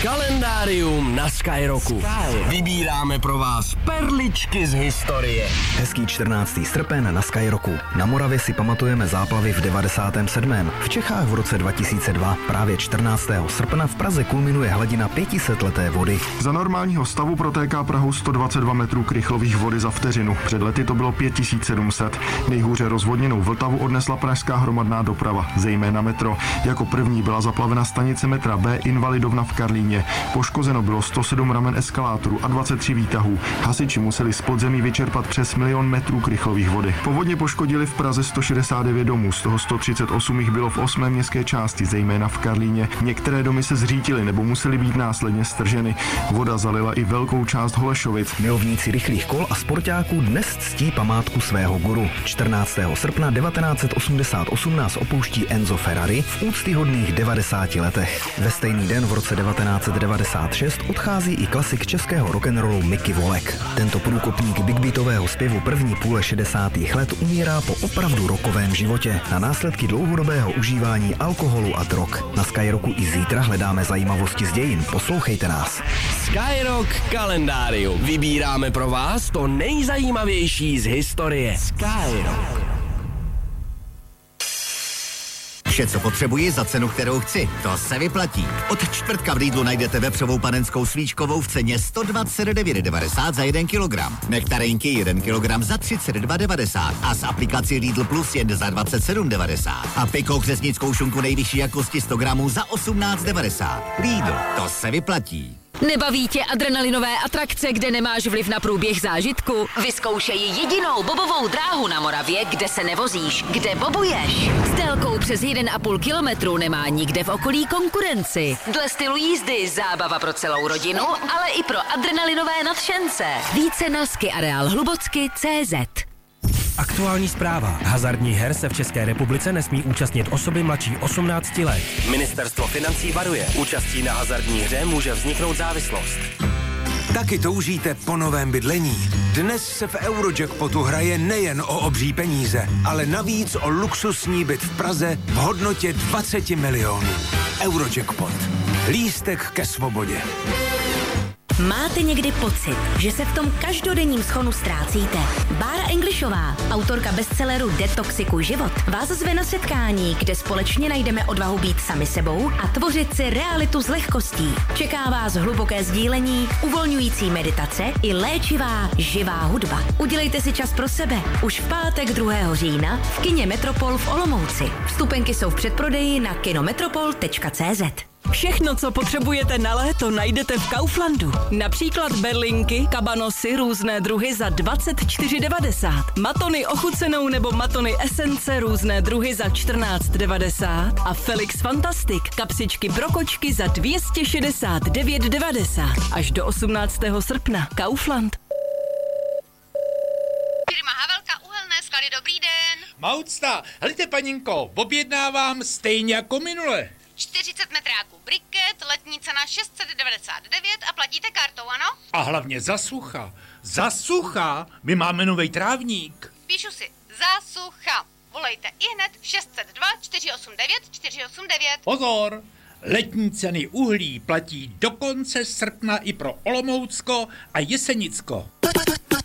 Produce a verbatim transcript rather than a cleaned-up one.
Kalendárium na Skyrocku. Vybíráme pro vás perličky z historie. Hezký čtrnáctého srpen na Skyrocku. Na Moravě si pamatujeme záplavy v devadesátém sedmém V Čechách v roce dva tisíce dva. Právě čtrnáctého srpna v Praze kulminuje hladina pětisetleté vody. Za normálního stavu protéká Prahou sto dvacet dva metrů krychlových vody za vteřinu. Před lety to bylo pět tisíc sedm set. Nejhůře rozvodněnou Vltavu odnesla pražská hromadná doprava, zejména metro. Jako první byla zaplavena stanice metra B Invalidovna v Karlíně. Poškozeno bylo sto sedm ramen eskalátorů a dvacet tři výtahů. Hasiči museli z podzemí vyčerpat přes milion metrů krychlových vody. Povodně poškodili v Praze sto šedesát devět domů, z toho sto třicet osm jich bylo v osmé městské části, zejména v Karlíně. Některé domy se zřítily nebo musely být následně strženy. Voda zalila i velkou část Holešovic. Milovníci rychlých kol a sportáků dnes ctí památku svého guru. čtrnáctého srpna devatenáct set osmdesát osm nás opouští Enzo Ferrari v úctyhodných devadesáti letech. Ve stejný den v roce devatenáct set devadesát šest odchází i klasik českého rock'n'rollu Mickey Volek. Tento průkopník bigbeatového zpěvu první půle šedesátých let umírá po opravdu rockovém životě na následky dlouhodobého užívání alkoholu a drog. Na Skyrocku i zítra hledáme zajímavosti z dějin. Poslouchejte nás. Skyrock kalendárium. Vybíráme pro vás to nejzajímavější z historie. Skyrock. Vše, co potřebuji za cenu, kterou chci. To se vyplatí. Od čtvrtka v Lidlu najdete vepřovou panenskou svíčkovou v ceně sto dvacet devět devadesát za jeden kilogram. Nektarinky jeden kilogram za třicet dva devadesát a s aplikací Lidl Plus jen za dvacet sedm devadesát. A pikou křesnickou šunku nejvyšší jakosti sto gramů za osmnáct devadesát. Lidl, to se vyplatí. Nebaví tě adrenalinové atrakce, kde nemáš vliv na průběh zážitku? Vyzkoušej jedinou bobovou dráhu na Moravě, kde se nevozíš, kde bobuješ. S délkou přes jeden a půl kilometru nemá nikde v okolí konkurenci. Dle stylu jízdy zábava pro celou rodinu, ale i pro adrenalinové nadšence. Více na skiareal hlubocky tečka cé zet. Aktuální zpráva. Hazardních her se v České republice nesmí účastnit osoby mladší osmnácti let. Ministerstvo financí varuje. Účastí na hazardní hře může vzniknout závislost. Taky toužíte po novém bydlení? Dnes se v Eurojackpotu hraje nejen o obří peníze, ale navíc o luxusní byt v Praze v hodnotě dvacet milionů. Eurojackpot. Lístek ke svobodě. Máte někdy pocit, že se v tom každodenním schonu ztrácíte? Bára Englishová, autorka bestselleru Detoxikuj život, vás zve na setkání, kde společně najdeme odvahu být sami sebou a tvořit si realitu s lehkostí. Čeká vás hluboké sdílení, uvolňující meditace i léčivá živá hudba. Udělejte si čas pro sebe. Už v pátek druhého října v kině Metropol v Olomouci. Vstupenky jsou v předprodeji na kinometropol tečka cé zet. Všechno, co potřebujete na léto, najdete v Kauflandu. Například berlinky, kabanosy, různé druhy za dvacet čtyři devadesát. Matony ochucenou nebo matony esence, různé druhy za čtrnáct devadesát. A Felix Fantastic, kapsičky pro kočky za dvě stě šedesát devět devadesát. Až do osmnáctého srpna. Kaufland. Firma Havelka Uhelné sklady, dobrý den. Maucta, helejte paninko, objednávám stejně jako minule. čtyřicet metráků briket, letní cena šest set devadesát devět a platíte kartou, ano? A hlavně za sucha. Za sucha? My máme novej trávník. Píšu si, za sucha. Volejte ihned šest set dva čtyři osm devět čtyři osm devět. Pozor, letní ceny uhlí platí do konce srpna i pro Olomoucko a Jesenicko.